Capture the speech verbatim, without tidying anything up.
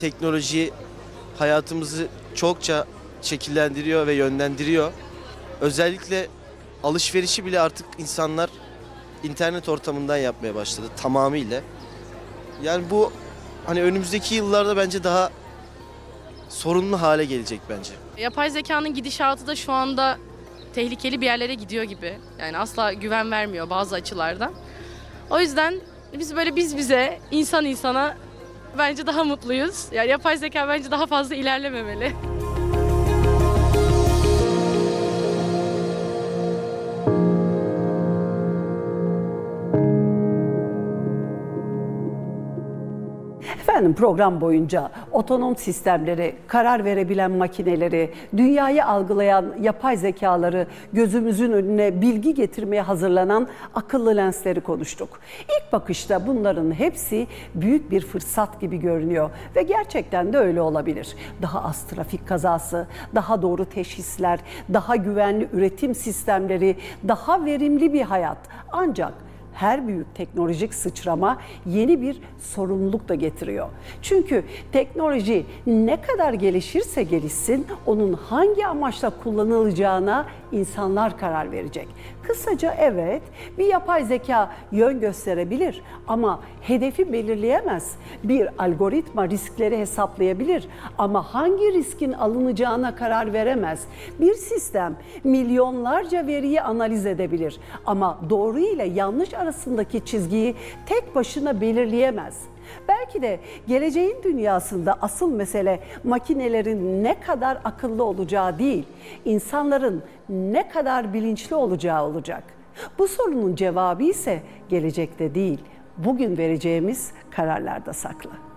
Teknoloji hayatımızı çokça şekillendiriyor ve yönlendiriyor. Özellikle alışverişi bile artık insanlar internet ortamından yapmaya başladı tamamıyla. Yani bu hani önümüzdeki yıllarda bence daha sorunlu hale gelecek bence. Yapay zekanın gidişatı da şu anda tehlikeli bir yerlere gidiyor gibi. Yani asla güven vermiyor bazı açılardan. O yüzden biz böyle biz bize, insan insana bence daha mutluyuz. Yani yapay zeka bence daha fazla ilerlememeli. Efendim program boyunca otonom sistemleri, karar verebilen makineleri, dünyayı algılayan yapay zekaları, gözümüzün önüne bilgi getirmeye hazırlanan akıllı lensleri konuştuk. İlk bakışta bunların hepsi büyük bir fırsat gibi görünüyor ve gerçekten de öyle olabilir. Daha az trafik kazası, daha doğru teşhisler, daha güvenli üretim sistemleri, daha verimli bir hayat. Ancak her büyük teknolojik sıçrama yeni bir sorumluluk da getiriyor. Çünkü teknoloji ne kadar gelişirse gelişsin, onun hangi amaçla kullanılacağına insanlar karar verecek. Kısaca evet, bir yapay zeka yön gösterebilir ama hedefi belirleyemez. Bir algoritma riskleri hesaplayabilir ama hangi riskin alınacağına karar veremez. Bir sistem milyonlarca veriyi analiz edebilir ama doğru ile yanlış arasındaki çizgiyi tek başına belirleyemez. Belki de geleceğin dünyasında asıl mesele makinelerin ne kadar akıllı olacağı değil, insanların ne kadar bilinçli olacağı olacak. Bu sorunun cevabı ise gelecekte değil, bugün vereceğimiz kararlarda saklı.